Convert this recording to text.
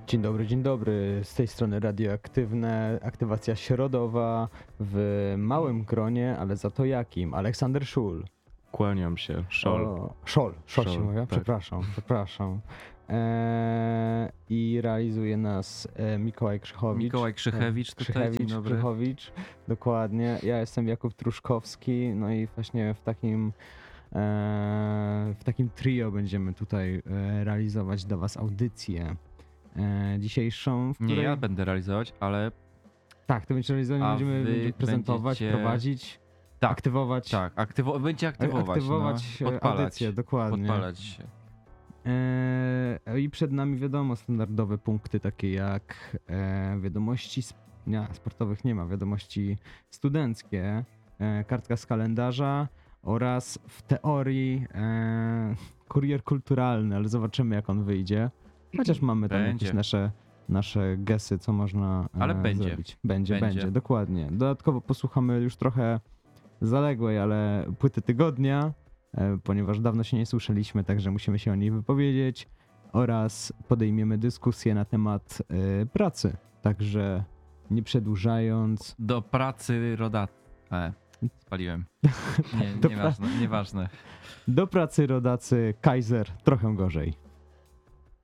Dzień dobry. Z tej strony radioaktywne, aktywacja środowa w małym gronie, ale za to jakim? Aleksander Szul. Kłaniam się, Szol. Szol się Szol, mówi, tak. przepraszam. I realizuje nas Mikołaj Krzychowicz. Mikołaj Krzychewicz tutaj, dzień dobry. Krzychowicz, dokładnie. Ja jestem Jakub Truszkowski, no i właśnie w takim trio będziemy tutaj realizować dla was audycję dzisiejszą, w której... Nie ja będę realizować, ale Tak, to będzie realizować, A będziemy wy prezentować, będziecie- prowadzić, Tak, aktywować, tak, będzie aktywować, podpalać, audycję, dokładnie. podpalać się. I przed nami wiadomo standardowe punkty takie jak wiadomości, sportowych nie ma, wiadomości studenckie, kartka z kalendarza oraz w teorii kurier kulturalny, ale zobaczymy jak on wyjdzie. Chociaż mamy tam Będzie. jakieś nasze gesy, co można Ale będzie. zrobić. Będzie, Będzie. dokładnie. Dodatkowo posłuchamy już trochę zaległej, ale płyty tygodnia, ponieważ dawno się nie słyszeliśmy, także musimy się o niej wypowiedzieć oraz podejmiemy dyskusję na temat pracy. Także nie przedłużając... Do pracy spaliłem. Do Nieważne. Do pracy rodacy Kaiser trochę gorzej.